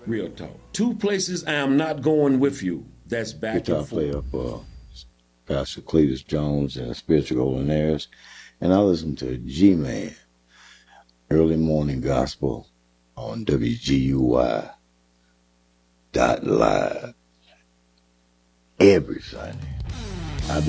Real talk. Two places I am not going with you. That's back Guitar and forth. player for Pastor Cletus Jones and Spiritual Golden Heirs. And I listen to G-Man, Early Morning Gospel on WGUY.live every Sunday.